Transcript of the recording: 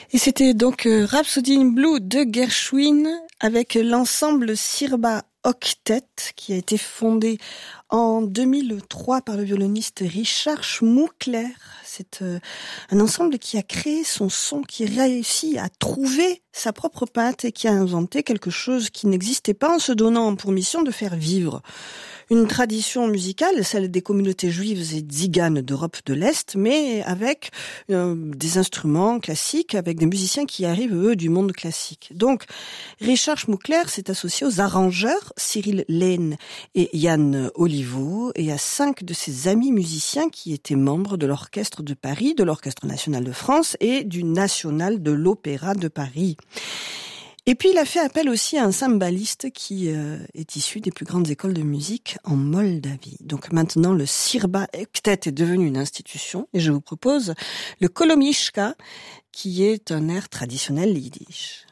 Et c'était donc Rhapsody in Blue de Gershwin avec l'ensemble Sirba Octet qui a été fondé en 2003 par le violoniste Richard Schmuckler. C'est un ensemble qui a créé son son, qui réussit à trouver sa propre patte et qui a inventé quelque chose qui n'existait pas en se donnant pour mission de faire vivre une tradition musicale, celle des communautés juives et tziganes d'Europe de l'Est, mais avec des instruments classiques, avec des musiciens qui arrivent, eux, du monde classique. Donc, Richard Schmuckler s'est associé aux arrangeurs Cyril Lehn et Yann Oliveau et à 5 de ses amis musiciens qui étaient membres de l'Orchestre de Paris, de l'Orchestre national de France et du National de l'Opéra de Paris. Et puis, il a fait appel aussi à un cymbaliste qui est issu des plus grandes écoles de musique en Moldavie. Donc maintenant, le Sirba Octet est devenu une institution et je vous propose le Kolomishka, qui est un air traditionnel yiddish.